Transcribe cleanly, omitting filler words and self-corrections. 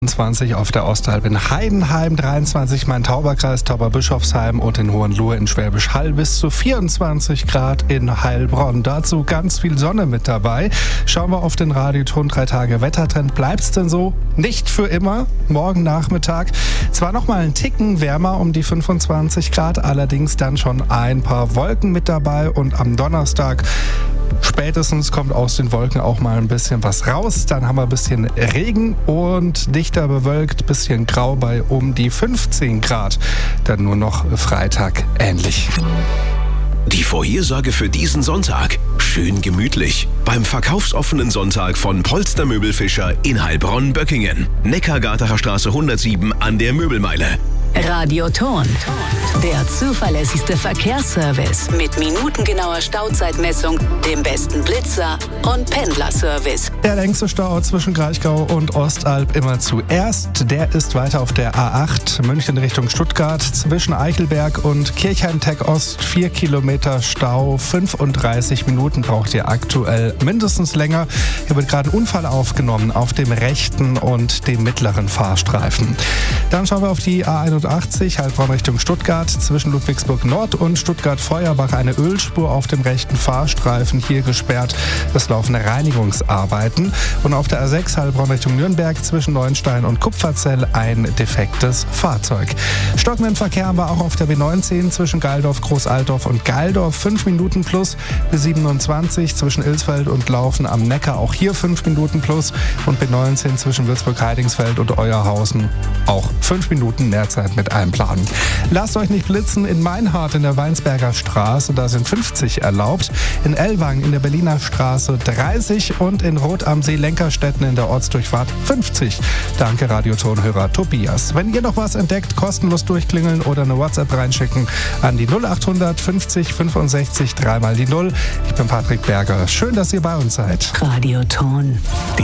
20 auf der Ostalb in Heidenheim, 23 Main-Tauber-Kreis, Tauberbischofsheim und in Hohenlohe in Schwäbisch Hall bis zu 24 Grad in Heilbronn. Dazu ganz viel Sonne mit dabei. Schauen wir auf den Radioton 3 Tage Wettertrend. Bleibt's denn so? Nicht für immer. Morgen Nachmittag zwar noch mal einen Ticken wärmer um die 25 Grad, allerdings dann schon ein paar Wolken mit dabei und am Donnerstag spätestens kommt aus den Wolken auch mal ein bisschen was raus. Dann haben wir ein bisschen Regen und dichter bewölkt, bisschen grau bei um die 15 Grad. Dann nur noch Freitag ähnlich. Die Vorhersage für diesen Sonntag. Schön gemütlich. Beim verkaufsoffenen Sonntag von Polster Möbelfischer in Heilbronn-Böckingen. Neckargartener Straße 107 an der Möbelmeile. Radioton. Der zuverlässigste Verkehrsservice mit minutengenauer Stauzeitmessung, dem besten Blitzer und Pendlerservice. Der längste Stau zwischen Kraichgau und Ostalb immer zuerst. Der ist weiter auf der A8 München Richtung Stuttgart zwischen Eichelberg und Kirchheim-Tech Ost. 4 Kilometer Stau, 35 Minuten braucht ihr aktuell, mindestens länger. Hier wird gerade ein Unfall aufgenommen auf dem rechten und dem mittleren Fahrstreifen. Dann schauen wir auf die A81 Heilbronn Richtung Stuttgart zwischen Ludwigsburg Nord und Stuttgart-Feuerbach eine Ölspur auf dem rechten Fahrstreifen hier gesperrt. Es laufen Reinigungsarbeiten. Und auf der A6 Heilbronn Richtung Nürnberg zwischen Neuenstein und Kupferzell ein defektes Fahrzeug. Stockenden Verkehr haben wir auch auf der B19 zwischen Geildorf, Großaltorf und Geildorf 5 Minuten plus. B27 zwischen Ilsfeld und Laufen am Neckar auch hier 5 Minuten plus. Und B19 zwischen Würzburg-Heidingsfeld und Euerhausen auch 5 Minuten Nährzeit mit einplanen. Lasst euch nicht blitzen in Meinhardt in der Weinsberger Straße, da sind 50 erlaubt. In Ellwang in der Berliner Straße 30 und in Rot am See Lenkerstetten in der Ortsdurchfahrt 50. Danke Radiotonhörer Tobias. Wenn ihr noch was entdeckt, kostenlos durchklingeln oder eine WhatsApp reinschicken an die 0800 50 65 3 mal die 0. Ich bin Patrick Berger. Schön, dass ihr bei uns seid. Radioton.